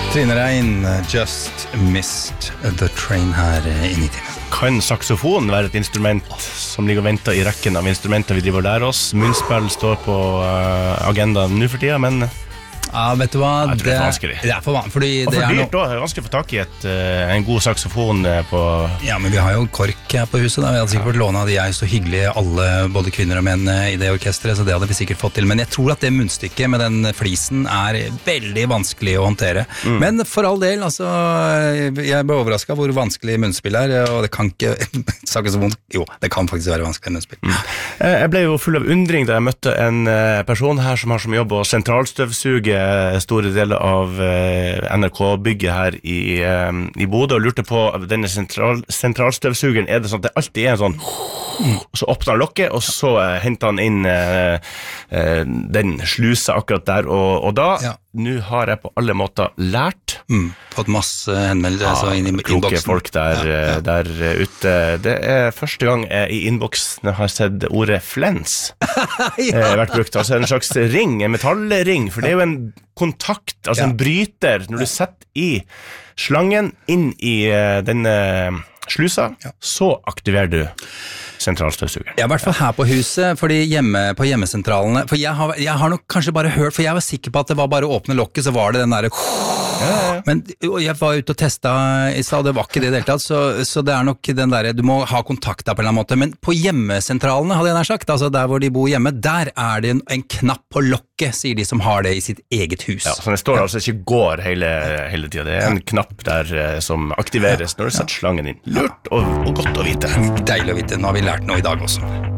Trine Rein, Just Missed the Train her inne i timen. Kan saksofon være et instrument som ligger og venter i rekken av instrumenter vi driver og lærer oss? Munnspill står på agendaen nå for tiden, men Ja, vet du hva? jeg tror det er vanskelig. Det for vanskelig, fordi Og det for dyrt noe... da, det er vanskelig å få tak i en god saksofon på... Ja, men vi har jo KORK her på huset da. Vi hadde sikkert fått låne av de så hyggelige alle, både kvinner og menn i det orkestret, så det hadde vi sikkert fått til. Men jeg tror at det munnstykket med den flisen veldig vanskelig å håndtere. Men for all del, altså, jeg ble overrasket hvor vanskelig munnspill og det kan ikke... Saksofon, jo, det kan faktisk være vanskelig munnspill. Jeg ble jo full av undring da jeg møtte en person her som har som jobb å sentralstøvsuge store deler av NRK-bygget her i Bodø, og lurte på denne sentralstøvsugeren. Det sånn at det alltid en sånn, og så åpner han lokket, og så henter han inn den slusa akkurat der, og da, nå har jeg på alle måter lært. Fått masse henmeldelser inn i innboksen. Kloke folk der ute. Det første gang jeg i innboksen har sett ordet flens vært brukt. Altså en slags ring, en metallring, for det er jo en kontakt, altså en bryter. Når du setter i slangen inn i denne slusa, så aktiverer du sentralstøvsugeren. Ja, i hvert fall her på huset, fordi på hjemmesentralene, for jeg har nok kanskje bare hørt, for jeg var sikker på at det var bare å åpne lokket, så var det den der men jeg var ute og testet i stad, det var ikke det i det hele tatt, så det nok den der, du må ha kontakt der på en eller annen måte, men på hjemmesentralene, hadde jeg nær sagt, altså der hvor de bor hjemme, der det en knapp på lokket, sier de som har det i sitt eget hus. Ja, så det står altså ikke går hele tiden, det en knapp der som aktiveres når du setter slangen inn. Lurt og godt å vite. Deilig å vite, nå har vi lært noe i dag også.